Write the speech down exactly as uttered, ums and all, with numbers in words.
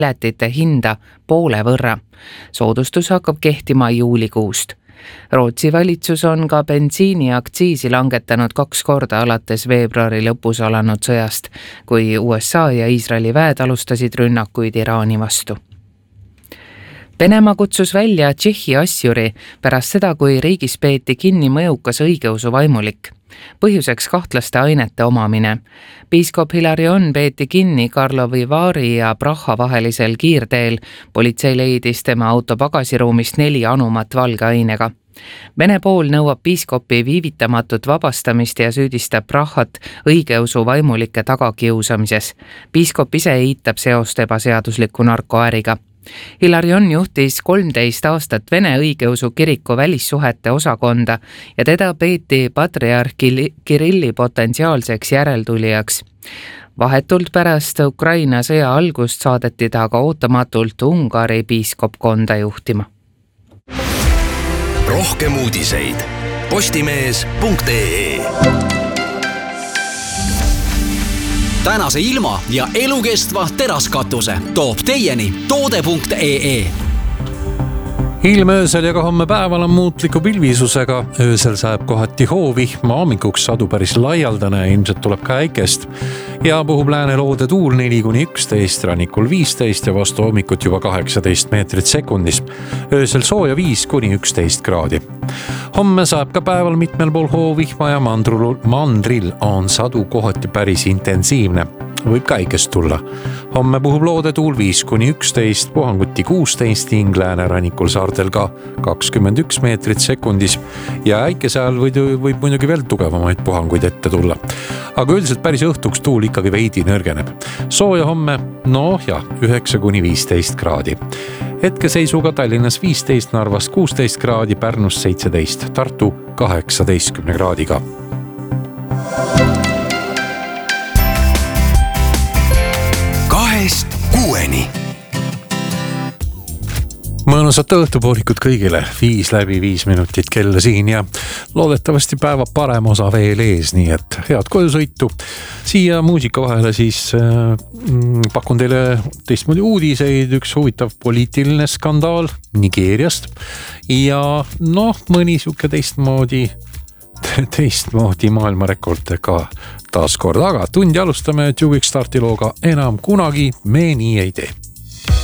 piletite hinda poole võrra. Soodustus hakkab kehtima juulikuust. Rootsi valitsus on ka bensiini aktsiisi langetanud kaks korda alates veebruari lõpus alanud sõjast, kui U S A ja Iisraeli väed alustasid rünnakuid Iraani vastu. Venemaa kutsus välja Tšehhi asjuri pärast seda, kui riigis peeti kinni mõjukas õigeusu vaimulik. Põhjuseks kahtlaste ainete omamine. Piiskop Hilarion peeti kinni Karlovi Vari ja Praha vahelisel kiirteel. Politsei leidis tema auto pagasiruumist neli anumat valge ainega. Vene pool nõuab piiskopi viivitamatut vabastamist ja süüdistab Prahat õigeusu vaimulike tagakiusamises. Piiskop ise eitab seost ebaseadusliku narkoäriga. Hilarion juhtis kolmteist aastat Vene õigeusu kiriku välissuhete osakonda ja teda peeti patriarh Kirilli potentsiaalseks järeltulijaks. Vahetult pärast Ukraina sõja algust saadeti ta aga ootamatult Ungari piiskopkonda juhtima. Rohkem uudiseid postimees punkt ee. Tänase ilma ja elukestva teraskatuse toob teieni toode punkt ee. Ilm öösel ja ka homme päeval on muutliku pilvisusega. Öösel sajab kohati hoovihma, hommikuks sadu päris laialdane, ilmselt tuleb ka äikest. Ja puhub lääne loode tuul neli kuni üksteist, rannikul viisteist ja vastu hommikut juba kaheksateist meetrit sekundis. Öösel sooja viis kuni üksteist kraadi. Homme saab ka päeval mitmel pool hoovihma ja mandril, mandril on sadu kohati päris intensiivne. Võib ka äikest tulla. Homme puhub loode tuul viis kuni üksteist, puhanguti kuusteist ning lääne rannikul saartel ka kakskümmend üks meetrit sekundis ja äikese ajal võib, võib muidugi veel tugevamaid puhanguid ette tulla. Aga üldiselt päris õhtuks tuul ikkagi veidi nõrgeneb. Sooja homme, no ja, üheksa kuni viisteist kraadi. Hetkeseisuga Tallinnas viisteist, Narvas kuusteist kraadi, Pärnus seitseteist, Tartu kaheksateist kraadiga. Kahest kuueni. Mõnusat õhtupoolikut kõigile, viis läbi viis minutit kella siin ja loodetavasti päeva parem osa veel ees, nii et head kodusõitu. Siia muusika vahele siis äh, pakun teile teistmoodi uudiseid, üks huvitav poliitiline skandaal Nigeeriast ja noh, mõni siuke teistmoodi, teistmoodi maailmarekord ka taas kord, aga tundi alustame Tjugiks startilooga enam kunagi me nii ei tee.